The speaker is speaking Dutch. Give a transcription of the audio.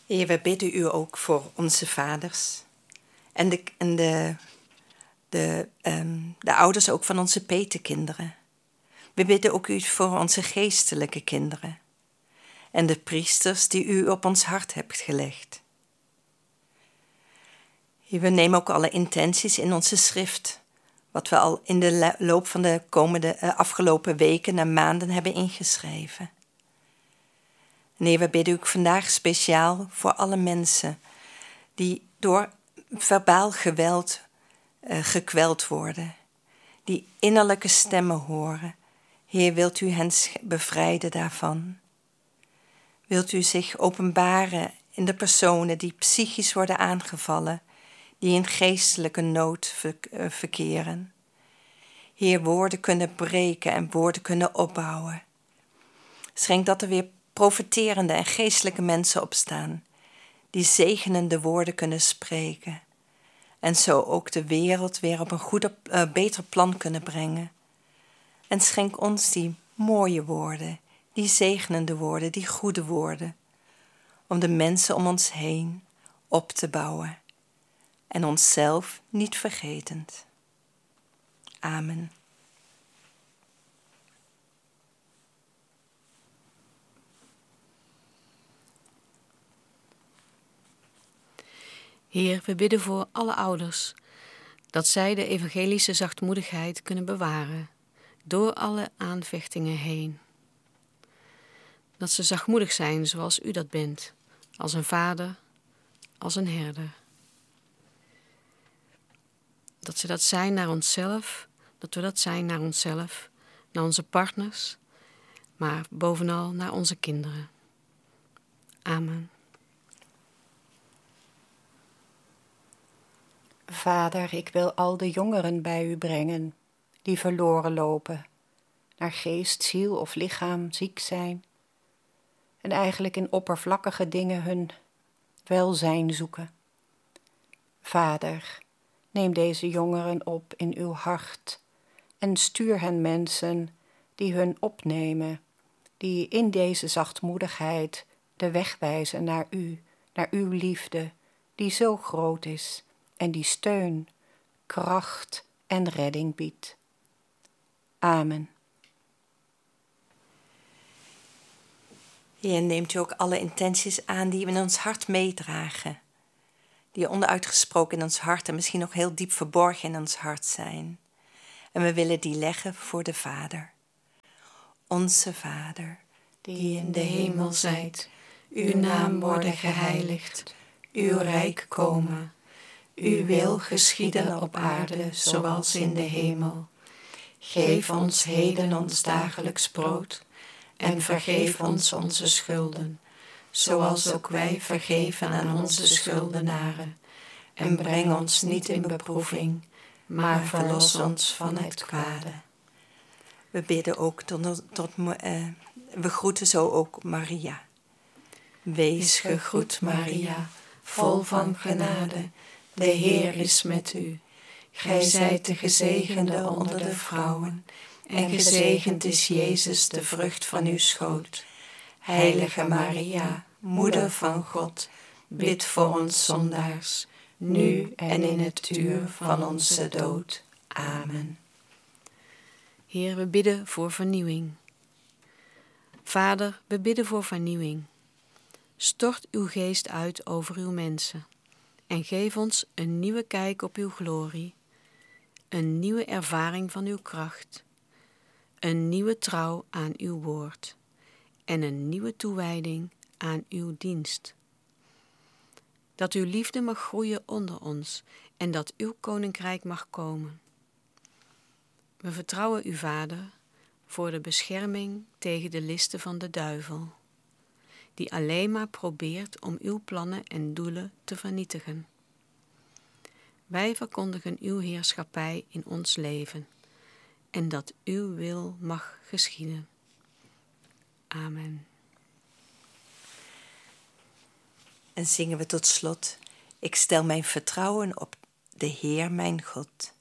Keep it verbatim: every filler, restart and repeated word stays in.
Heer, we bidden u ook voor onze vaders en de, en de, de, um, de ouders ook van onze petekinderen. We bidden ook u voor onze geestelijke kinderen en de priesters die u op ons hart hebt gelegd. Heer, we nemen ook alle intenties in onze schrift, wat we al in de loop van de komende uh, afgelopen weken en maanden hebben ingeschreven. Nee, we bidden ook vandaag speciaal voor alle mensen die door verbaal geweld uh, gekweld worden, die innerlijke stemmen horen. Heer, wilt u hen bevrijden daarvan? Wilt u zich openbaren in de personen die psychisch worden aangevallen, die in geestelijke nood verkeren? Heer, woorden kunnen breken en woorden kunnen opbouwen. Schenk dat er weer profeterende en geestelijke mensen opstaan, die zegenende woorden kunnen spreken en zo ook de wereld weer op een goede, uh, beter plan kunnen brengen. En schenk ons die mooie woorden, die zegenende woorden, die goede woorden, om de mensen om ons heen op te bouwen en onszelf niet vergetend. Amen. Heer, we bidden voor alle ouders, dat zij de evangelische zachtmoedigheid kunnen bewaren, door alle aanvechtingen heen. Dat ze zachtmoedig zijn zoals u dat bent, als een vader, als een herder. Dat ze dat zijn naar onszelf, dat we dat zijn naar onszelf, naar onze partners, maar bovenal naar onze kinderen. Amen. Vader, ik wil al de jongeren bij u brengen, die verloren lopen, naar geest, ziel of lichaam ziek zijn en eigenlijk in oppervlakkige dingen hun welzijn zoeken. Vader, neem deze jongeren op in uw hart en stuur hen mensen die hun opnemen, die in deze zachtmoedigheid de weg wijzen naar u, naar uw liefde, die zo groot is en die steun, kracht en redding biedt. Amen. Heer, neemt u ook alle intenties aan die we in ons hart meedragen, die onderuitgesproken in ons hart en misschien nog heel diep verborgen in ons hart zijn. En we willen die leggen voor de Vader. Onze Vader, die in de hemel zijt, uw naam worden geheiligd, uw rijk komen. Uw wil geschieden op aarde, zoals in de hemel. Geef ons heden ons dagelijks brood, en vergeef ons onze schulden, zoals ook wij vergeven aan onze schuldenaren. En breng ons niet in beproeving, maar verlos ons van het kwade. We bidden ook tot, tot uh, we groeten zo ook Maria. Wees gegroet, Maria, vol van genade. De Heer is met u. Gij zijt de gezegende onder de vrouwen, en gezegend is Jezus, de vrucht van uw schoot. Heilige Maria, Moeder van God, bid voor ons zondaars, nu en in het uur van onze dood. Amen. Heer, we bidden voor vernieuwing. Vader, we bidden voor vernieuwing. Stort uw geest uit over uw mensen en geef ons een nieuwe kijk op uw glorie, een nieuwe ervaring van uw kracht, een nieuwe trouw aan uw woord en een nieuwe toewijding aan uw dienst. Dat uw liefde mag groeien onder ons en dat uw koninkrijk mag komen. We vertrouwen u, Vader, voor de bescherming tegen de listen van de duivel, die alleen maar probeert om uw plannen en doelen te vernietigen. Wij verkondigen uw heerschappij in ons leven en dat uw wil mag geschieden. Amen. En zingen we tot slot: Ik stel mijn vertrouwen op de Heer mijn God.